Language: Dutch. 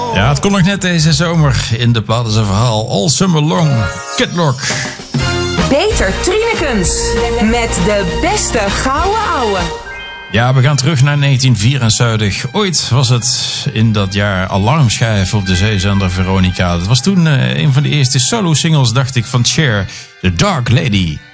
Ja, het kon nog net deze zomer in de plaat is een verhaal. All Summer Long, Kid Rock. Peter Trinekens met de beste gouden ouwe. Ja, we gaan terug naar 1974. Ooit was het in dat jaar alarmschijf op de zeezender Veronica. Dat was toen een van de eerste solo-singles, dacht ik, van Cher, The Dark Lady.